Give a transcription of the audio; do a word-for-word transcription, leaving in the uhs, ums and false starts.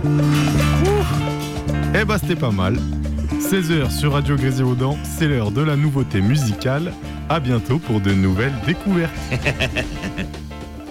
Eh bah c'était pas mal. seize heures sur Radio Grésivaudan, c'est l'heure de la nouveauté musicale. À bientôt pour de nouvelles découvertes.